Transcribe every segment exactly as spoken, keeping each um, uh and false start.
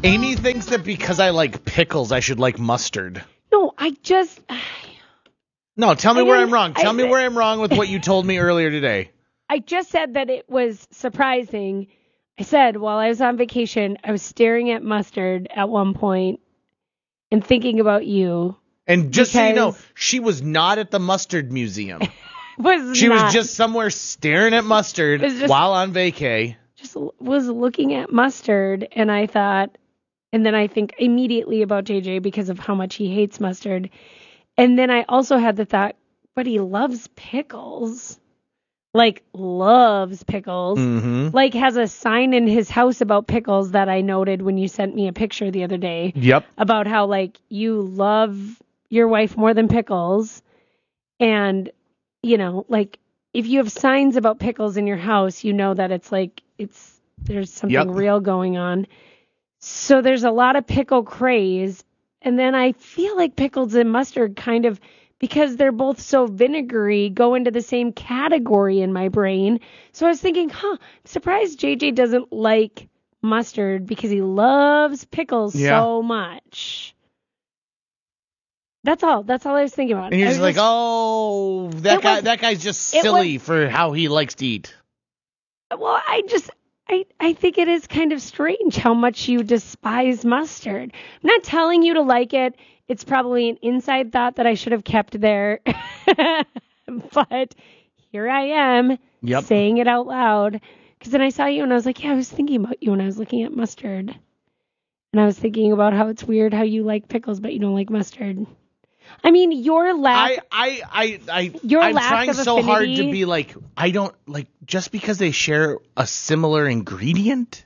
Amy thinks that because I like pickles, I should like mustard. No, I just... No, tell me I where didn't- I'm wrong. Tell I- me where I'm wrong with what you told me earlier today. I just said that it was surprising. I said while I was on vacation, I was staring at mustard at one point and thinking about you. And just so you know, Because- she was not at the mustard museum. Was She not, was just somewhere staring at mustard Was just- while on vacay. just was looking at mustard, and I thought, and then I think immediately about J J because of how much he hates mustard. And then I also had the thought, but he loves pickles. Like, loves pickles. Mm-hmm. Like, has a sign in his house about pickles that I noted when you sent me a picture the other day. Yep. About how, like, you love your wife more than pickles. And, you know, like, if you have signs about pickles in your house, you know that it's like, it's, there's something Yep. real going on. So there's a lot of pickle craze. And then I feel like pickles and mustard kind of, because they're both so vinegary, go into the same category in my brain. So I was thinking, huh, I'm surprised J J doesn't like mustard because he loves pickles Yeah. so much. That's all. That's all I was thinking about. And you're I just was like, oh, that It guy, was- that guy's just it silly was- for how he likes to eat. Well, I just, I, I think it is kind of strange how much you despise mustard. I'm not telling you to like it. It's probably an inside thought that I should have kept there. But here I am Yep. saying it out loud. Because then I saw you and I was like, yeah, I was thinking about you when I was looking at mustard. And I was thinking about how it's weird how you like pickles, but you don't like mustard. I mean, your lack... I, I, I, I, Your I'm lack trying of so hard to affinity- be like, I don't, like, just because they share a similar ingredient?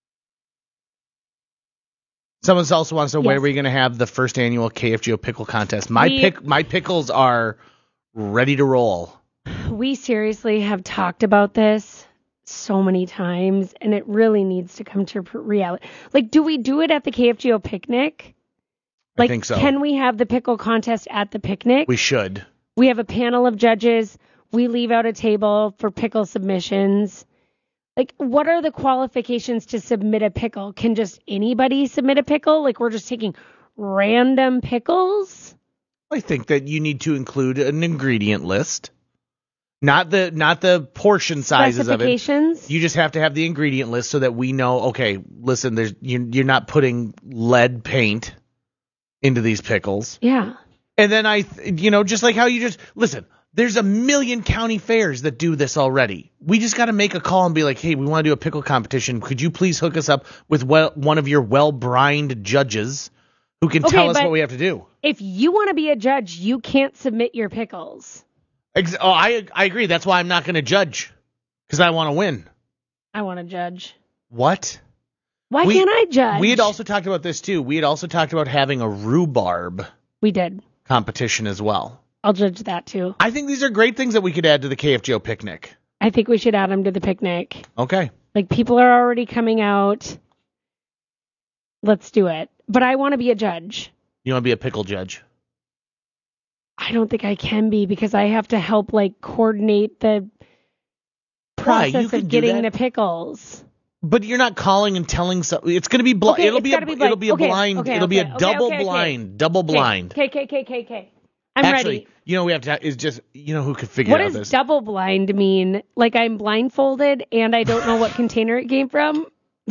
Someone else wants to know, where Yes. are we going to have the first annual K F G O pickle contest? My We- pick, my pickles are ready to roll. We seriously have talked about this so many times, and it really needs to come to reality. Like, do we do it at the K F G O picnic? I Like, think so. can we have the pickle contest at the picnic? We should. We have a panel of judges. We leave out a table for pickle submissions. Like, what are the qualifications to submit a pickle? Can just anybody submit a pickle? Like, we're just taking random pickles? I think that you need to include an ingredient list, not the not the portion sizes of it. Specifications? You just have to have the ingredient list so that we know. Okay, listen, there's you're, you're not putting lead paint into these pickles. Yeah. And then I, th- you know, just like how you just listen. There's a million county fairs that do this already. We just got to make a call and be like, hey, we want to do a pickle competition. Could you please hook us up with well, one of your well-brined judges who can Okay, tell us but- what we have to do? If you want to be a judge, you can't submit your pickles. Ex- oh, I I agree. That's why I'm not going to judge, because I want to win. I want to judge. What? Why We- can't I judge? We had also talked about this too. We had also talked about having a rhubarb We did. competition as well. I'll judge that too. I think these are great things that we could add to the K F G O picnic. I think we should add them to the picnic. Okay. Like, people are already coming out. Let's do it. But I want to be a judge. You want to be a pickle judge? I don't think I can be because I have to help, like, coordinate the Why? You process can of do getting that. the pickles. But you're not calling and telling something. It's going to be bl- Okay, it'll it's be a, gotta be blind. it'll be a Okay, blind. okay, it'll be a okay, okay, double okay, okay. blind. Double blind. Okay, okay, okay, okay, okay. I'm Actually, ready. you know we have to is just you know who could figure What out does this. double blind mean? Like, I'm blindfolded and I don't know what container it came from?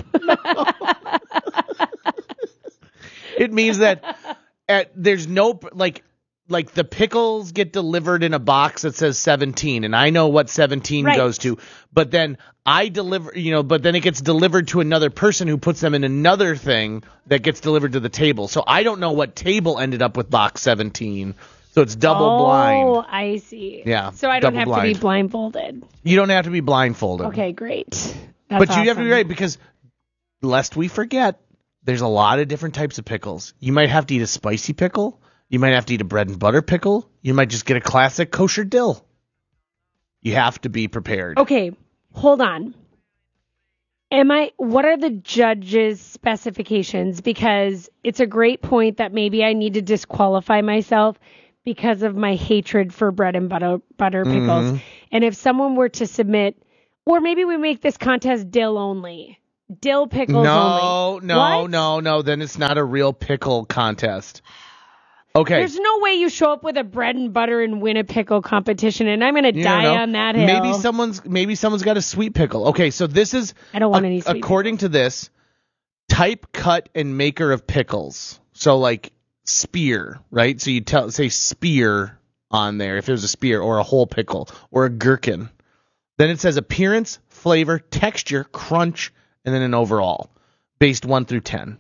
It means that at there's no like like the pickles get delivered in a box that says seventeen, and I know what seventeen Right. goes to, but then I deliver, you know, but then it gets delivered to another person who puts them in another thing that gets delivered to the table. So I don't know what table ended up with box seventeen. So it's double oh, blind. I see. Yeah, So I don't double have to be blind. blindfolded. You don't have to be blindfolded. Okay, great. but That's you have to be awesome. right because lest we forget, there's a lot of different types of pickles. You might have to eat a spicy pickle. You might have to eat a bread and butter pickle. You might just get a classic kosher dill. You have to be prepared. Okay, hold on. Am I, what are the judge's specifications? Because it's a great point that maybe I need to disqualify myself because of my hatred for bread and butter, butter pickles. Mhm. And if someone were to submit, or maybe we make this contest dill only. Dill pickles no, only. No, What? no, no. Then it's not a real pickle contest. Okay. There's no way you show up with a bread and butter and win a pickle competition, and I'm going to You die know, on that hill. Maybe someone's maybe someone's got a sweet pickle. Okay, so this is I don't want a- any sweet according to this, type, cut, and maker of pickles. So like spear, right? So you tell say spear on there if it was a spear or a whole pickle or a gherkin. Then it says appearance, flavor, texture, crunch, and then an overall, based one through ten.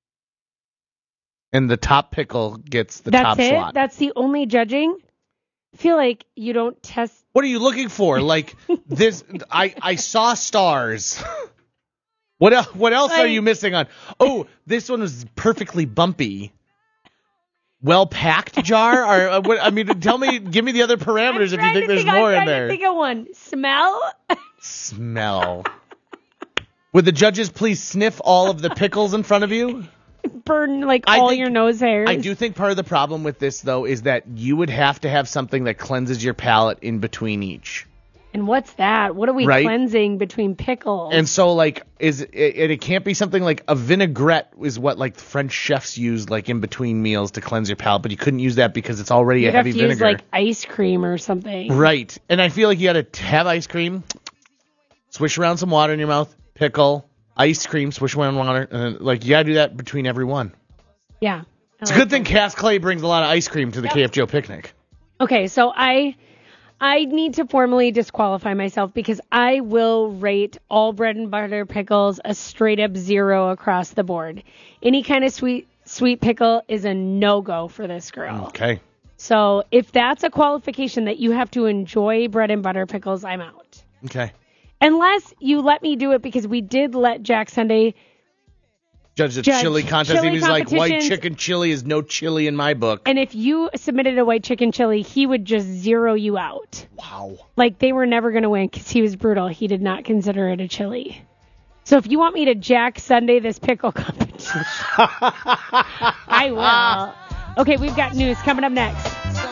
And the top pickle gets the That's top it? slot. That's the only judging? I feel like you don't test. What are you looking for? Like this? I I saw stars. What else? What else are Like- you missing on? Oh, this one was perfectly bumpy. Well packed jar? Or uh, what? I mean, tell me, give me the other parameters if you think there's more in I'm there. trying to think of one. Smell? Smell. Would the judges please sniff all of the pickles in front of you? Burn like I all think- your nose hairs. I do think part of the problem with this, though, is that you would have to have something that cleanses your palate in between each. And what's that? What are we Right? cleansing between pickles? And so, like, is it, it, it can't be something like a vinaigrette is what, like, French chefs use, like, in between meals to cleanse your palate, but you couldn't use that because it's already You'd a heavy have to vinegar. use like ice cream or something. Right. And I feel like you got to have ice cream, swish around some water in your mouth, pickle, ice cream, swish around water, and then, like, you got to do that between every one. Yeah. It's a good thing Cass Clay brings a lot of ice cream to the K F G O picnic. Okay, so I I need to formally disqualify myself because I will rate all bread and butter pickles a straight up zero across the board. Any kind of sweet sweet pickle is a no-go for this girl. Okay. So if that's a qualification that you have to enjoy bread and butter pickles, I'm out. Okay. Unless you let me do it because we did let Jack Sunday Judge the Judge chili contest. chili he was like, white competitions. chicken chili is no chili in my book. And if you submitted a white chicken chili, he would just zero you out. Wow. Like, they were never going to win because he was brutal. He did not consider it a chili. So if you want me to Jack Sunday this pickle competition, I will. Okay, we've got news coming up next.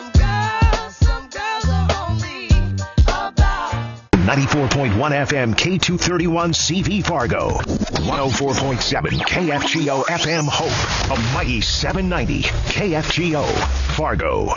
ninety-four point one F M K two thirty-one C V Fargo. one oh four point seven K F G O F M Hope. A mighty seven ninety K F G O Fargo.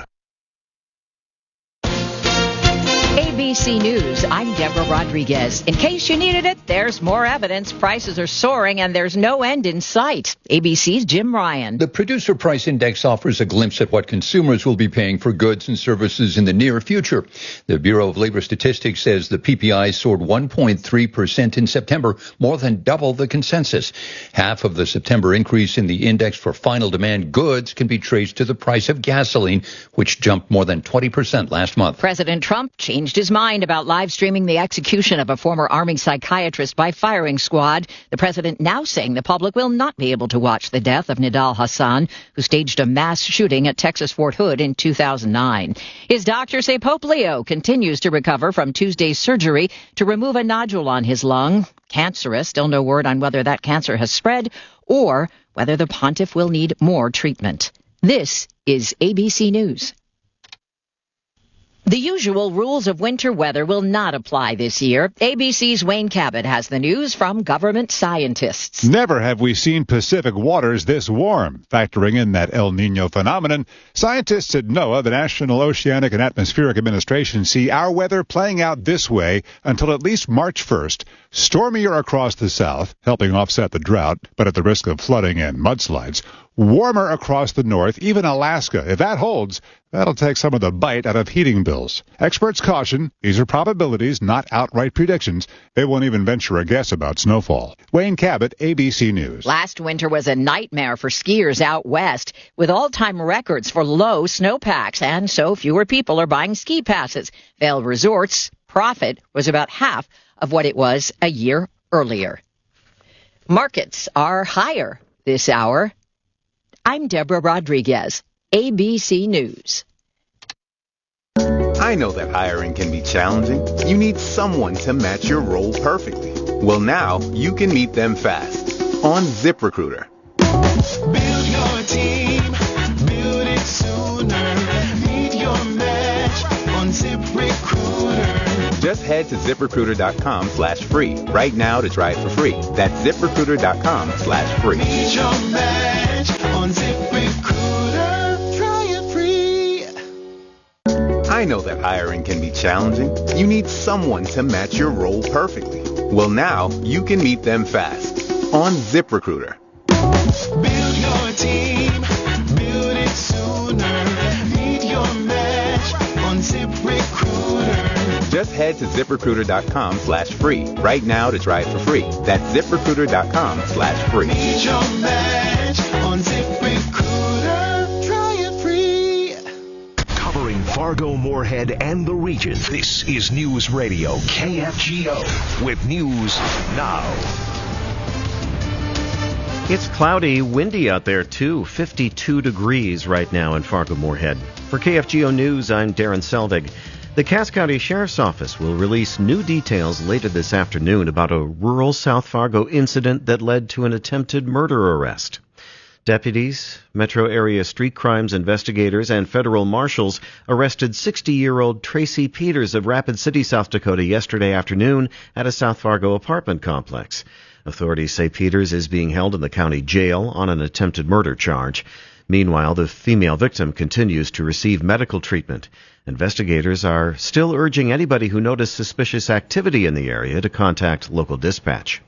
A B C News, I'm Deborah Rodriguez. In case you needed it, there's more evidence. Prices are soaring and there's no end in sight. A B C's Jim Ryan. The Producer Price Index offers a glimpse at what consumers will be paying for goods and services in the near future. The Bureau of Labor Statistics says the P P I soared one point three percent in September, more than double the consensus. Half of the September increase in the index for final demand goods can be traced to the price of gasoline, which jumped more than twenty percent last month. President Trump changed his mind about live streaming the execution of a former Army psychiatrist by firing squad. The president now saying the public will not be able to watch the death of Nidal Hassan, who staged a mass shooting at Texas Fort Hood in two thousand nine. His doctors say Pope Leo continues to recover from Tuesday's surgery to remove a nodule on his lung. Cancerous, still no word on whether that cancer has spread or whether the pontiff will need more treatment. This is A B C News. The usual rules of winter weather will not apply this year. A B C's Wayne Cabot has the news from government scientists. Never have we seen Pacific waters this warm. Factoring in that El Nino phenomenon, scientists at NOAA, the National Oceanic and Atmospheric Administration, see our weather playing out this way until at least March first. Stormier across the south, helping offset the drought, but at the risk of flooding and mudslides. Warmer across the north, even Alaska. If that holds, that'll take some of the bite out of heating bills. Experts caution, these are probabilities, not outright predictions. They won't even venture a guess about snowfall. Wayne Cabot, A B C News. Last winter was a nightmare for skiers out west, with all-time records for low snowpacks, and so fewer people are buying ski passes. Vail Resorts' profit was about half of what it was a year earlier. Markets are higher this hour. I'm Deborah Rodriguez, A B C News. I know that hiring can be challenging. You need someone to match your role perfectly. Well, now you can meet them fast on ZipRecruiter. Build your team, build it sooner. Meet your match on ZipRecruiter. Just head to ZipRecruiter.com slash free right now to try it for free. That's ZipRecruiter.com slash free. Meet your match on ZipRecruiter. Try it free. I know that hiring can be challenging. You need someone to match your role perfectly. Well, now you can meet them fast on ZipRecruiter. Build your team. Build it sooner. Meet your match on ZipRecruiter. Just head to ZipRecruiter.com slash free right now to try it for free. That's ZipRecruiter.com slash free. Meet your match on ZipRecruiter. Try it free. Covering Fargo, Moorhead, and the region. This is News Radio K F G O with news now. It's cloudy, windy out there too. fifty-two degrees right now in Fargo, Moorhead. For K F G O News, I'm Darren Selvig. The Cass County Sheriff's Office will release new details later this afternoon about a rural South Fargo incident that led to an attempted murder arrest. Deputies, metro area street crimes investigators, and federal marshals arrested sixty-year-old Tracy Peters of Rapid City, South Dakota yesterday afternoon at a South Fargo apartment complex. Authorities say Peters is being held in the county jail on an attempted murder charge. Meanwhile, the female victim continues to receive medical treatment. Investigators are still urging anybody who noticed suspicious activity in the area to contact local dispatch.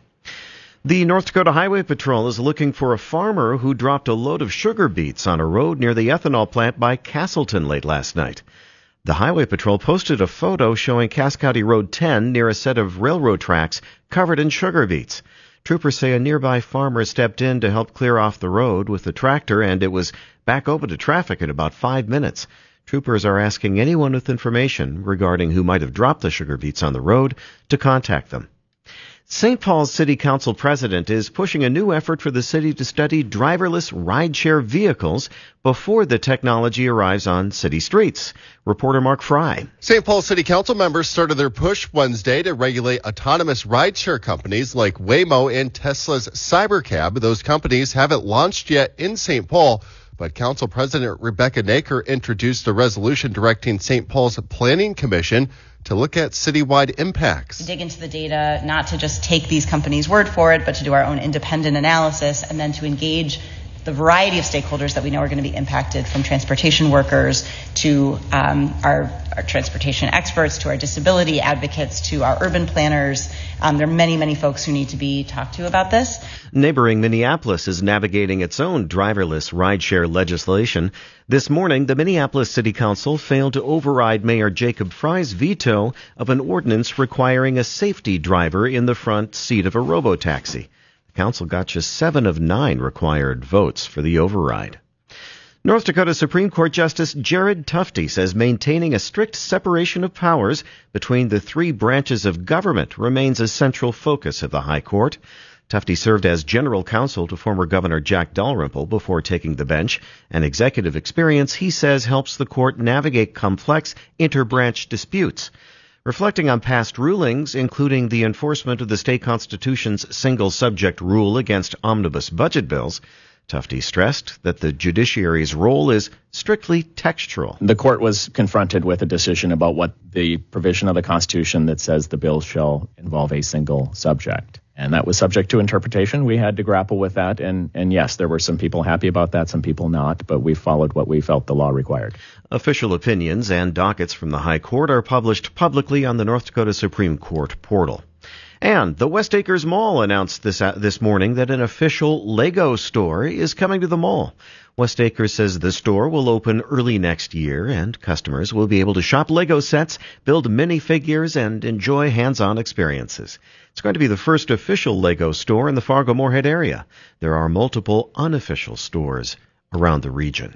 The North Dakota Highway Patrol is looking for a farmer who dropped a load of sugar beets on a road near the ethanol plant by Castleton late last night. The Highway Patrol posted a photo showing Cass County Road ten near a set of railroad tracks covered in sugar beets. Troopers say a nearby farmer stepped in to help clear off the road with the tractor, and it was back open to traffic in about five minutes. Troopers are asking anyone with information regarding who might have dropped the sugar beets on the road to contact them. Saint Paul's City Council president is pushing a new effort for the city to study driverless rideshare vehicles before the technology arrives on city streets. Reporter Mark Fry. Saint Paul City Council members started their push Wednesday to regulate autonomous rideshare companies like Waymo and Tesla's Cybercab. Those companies haven't launched yet in Saint Paul, but Council President Rebecca Naker introduced a resolution directing Saint Paul's Planning Commission to look at citywide impacts. Dig into the data, not to just take these companies' word for it, but to do our own independent analysis and then to engage the variety of stakeholders that we know are going to be impacted, from transportation workers to um, our, our transportation experts, to our disability advocates, to our urban planners. Um, there are many, many folks who need to be talked to about this. Neighboring Minneapolis is navigating its own driverless rideshare legislation. This morning, the Minneapolis City Council failed to override Mayor Jacob Fry's veto of an ordinance requiring a safety driver in the front seat of a robotaxi. The council got just seven of nine required votes for the override. North Dakota Supreme Court Justice Jared Tufte says maintaining a strict separation of powers between the three branches of government remains a central focus of the High Court. Tufte served as general counsel to former Governor Jack Dalrymple before taking the bench. An executive experience, he says, helps the court navigate complex interbranch disputes. Reflecting on past rulings, including the enforcement of the state constitution's single-subject rule against omnibus budget bills, Tufte stressed that the judiciary's role is strictly textual. The court was confronted with a decision about what the provision of the Constitution that says the bill shall involve a single subject. And that was subject to interpretation. We had to grapple with that. And, and yes, there were some people happy about that, some people not, but we followed what we felt the law required. Official opinions and dockets from the High Court are published publicly on the North Dakota Supreme Court portal. And the West Acres Mall announced this uh, this morning that an official Lego store is coming to the mall. West Acres says the store will open early next year, and customers will be able to shop Lego sets, build minifigures, and enjoy hands-on experiences. It's going to be the first official Lego store in the Fargo-Moorhead area. There are multiple unofficial stores around the region.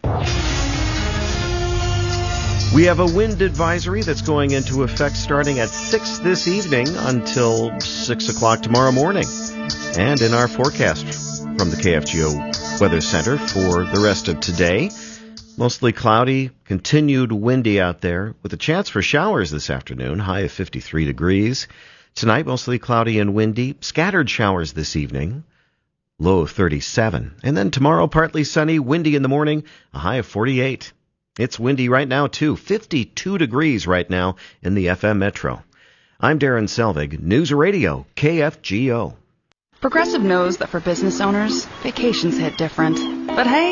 We have a wind advisory that's going into effect starting at six this evening until six o'clock tomorrow morning. And in our forecast from the K F G O Weather Center for the rest of today, mostly cloudy, continued windy out there with a chance for showers this afternoon, high of fifty-three degrees. Tonight, mostly cloudy and windy, scattered showers this evening, low of thirty-seven. And then tomorrow, partly sunny, windy in the morning, a high of forty-eight. It's windy right now, too. fifty-two degrees right now in the F M Metro. I'm Darren Selvig, News Radio, K F G O. Progressive knows that for business owners, vacations hit different. But hey,